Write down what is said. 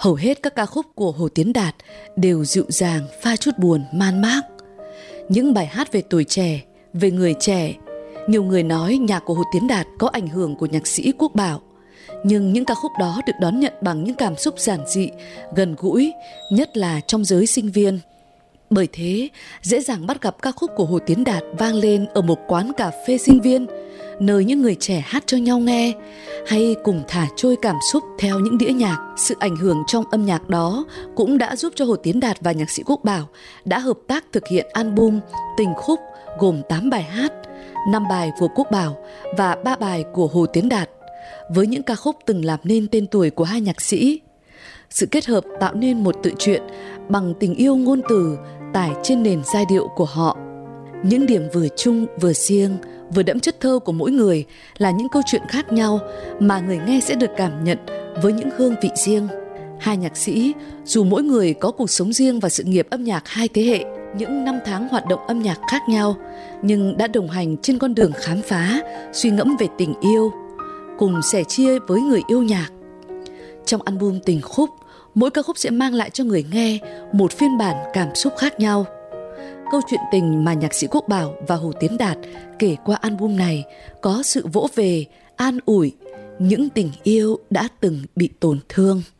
Hầu hết các ca khúc của Hồ Tiến Đạt đều dịu dàng, pha chút buồn, man mác. Những bài hát về tuổi trẻ, về người trẻ. Nhiều người nói nhạc của Hồ Tiến Đạt có ảnh hưởng của nhạc sĩ Quốc Bảo. Nhưng những ca khúc đó được đón nhận bằng những cảm xúc giản dị, gần gũi, nhất là trong giới sinh viên. Bởi thế, dễ dàng bắt gặp ca khúc của Hồ Tiến Đạt vang lên ở một quán cà phê sinh viên, nơi những người trẻ hát cho nhau nghe, hay cùng thả trôi cảm xúc theo những đĩa nhạc. Sự ảnh hưởng trong âm nhạc đó cũng đã giúp cho Hồ Tiến Đạt và nhạc sĩ Quốc Bảo đã hợp tác thực hiện album Tình Khúc gồm 8 bài hát, 5 bài của Quốc Bảo và 3 bài của Hồ Tiến Đạt, với những ca khúc từng làm nên tên tuổi của hai nhạc sĩ. Sự kết hợp tạo nên một tự truyện bằng tình yêu ngôn từ tải trên nền giai điệu của họ. Những điểm vừa chung vừa riêng, vừa đẫm chất thơ của mỗi người là những câu chuyện khác nhau mà người nghe sẽ được cảm nhận với những hương vị riêng. Hai nhạc sĩ, dù mỗi người có cuộc sống riêng và sự nghiệp âm nhạc hai thế hệ, những năm tháng hoạt động âm nhạc khác nhau, nhưng đã đồng hành trên con đường khám phá, suy ngẫm về tình yêu, cùng sẻ chia với người yêu nhạc. Trong album Tình Khúc, mỗi ca khúc sẽ mang lại cho người nghe một phiên bản cảm xúc khác nhau. Câu chuyện tình mà nhạc sĩ Quốc Bảo và Hồ Tiến Đạt kể qua album này có sự vỗ về, an ủi những tình yêu đã từng bị tổn thương.